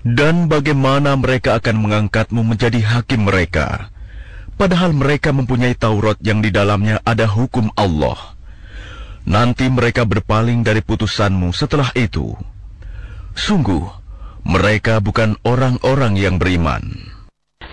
Dan bagaimana mereka akan mengangkatmu menjadi hakim mereka, padahal mereka mempunyai Taurat yang di dalamnya ada hukum Allah. Nanti mereka berpaling dari putusanmu setelah itu. Sungguh, mereka bukan orang-orang yang beriman.